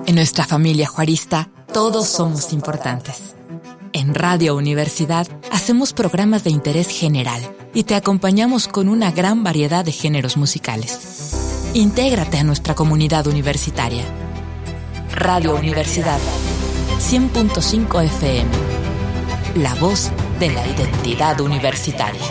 En nuestra familia juarista, todos somos importantes. En Radio Universidad hacemos programas de interés general y te acompañamos con una gran variedad de géneros musicales. Intégrate a nuestra comunidad universitaria. Radio Universidad 100.5 FM. La voz de la identidad universitaria.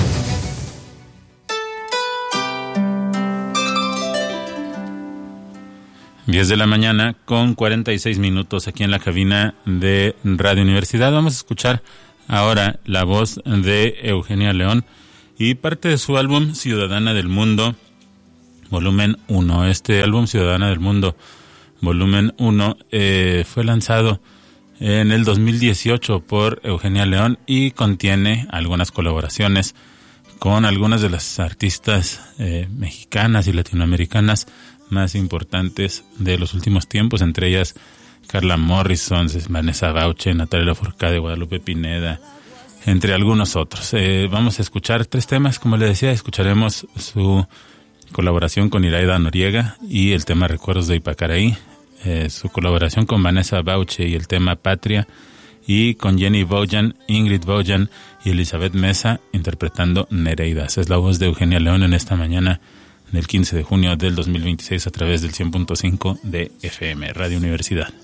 10 de la mañana con 46 minutos aquí en la cabina de Radio Universidad. Vamos a escuchar ahora la voz de Eugenia León y parte de su álbum Ciudadana del Mundo, volumen 1. Este álbum Ciudadana del Mundo, volumen 1, fue lanzado en el 2018 por Eugenia León y contiene algunas colaboraciones con algunas de las artistas mexicanas y latinoamericanas más importantes de los últimos tiempos, entre ellas Carla Morrison, Vanessa Bauche, Natalia Lafourcade, Guadalupe Pineda, entre algunos otros. Vamos a escuchar 3 temas, como le decía. Escucharemos su colaboración con Iraida Noriega y el tema Recuerdos de Ipacaraí, su colaboración con Vanessa Bauche y el tema Patria, y con Jenny Boyan, Ingrid Boyan y Elizabeth Mesa interpretando Nereidas. Es la voz de Eugenia León en esta mañana del 15 de junio del 2026 a través del 100.5 de FM, Radio Universidad.